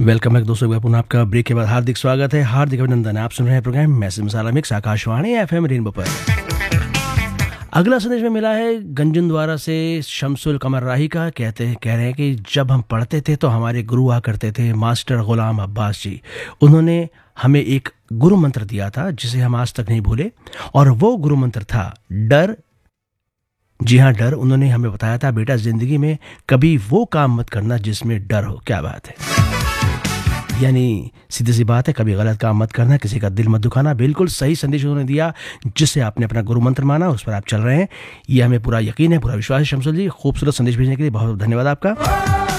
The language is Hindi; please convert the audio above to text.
वेलकम बैक दोस्तों, पुनः आपका ब्रेक के बाद हार्दिक स्वागत है, हार्दिक अभिनंदन। आप सुन रहे हैं प्रोग्राम मैसेज मसाला मिक्स आकाशवाणी FM रेनबो पर। अगला संदेश में मिला है गंजन द्वारा से शमसुल कमर राही का। कह रहे हैं कि जब हम पढ़ते थे तो हमारे गुरु हुआ करते थे मास्टर गुलाम अब्बास जी। उन्होंने हमें एक गुरु मंत्र दिया था जिसे हम आज तक नहीं भूले, और वो गुरु मंत्र था डर। जी हाँ, डर। उन्होंने हमें बताया था, बेटा जिंदगी में कभी वो काम मत करना जिसमें डर हो। क्या बात है, यानी सीधी सी बात है, कभी गलत काम मत करना, किसी का दिल मत दुखाना। बिल्कुल सही संदेश उन्होंने दिया जिससे आपने अपना गुरु मंत्र माना, उस पर आप चल रहे हैं। ये हमें पूरा यकीन है, पूरा विश्वास है। शमसुल जी, खूबसूरत संदेश भेजने के लिए बहुत बहुत धन्यवाद आपका।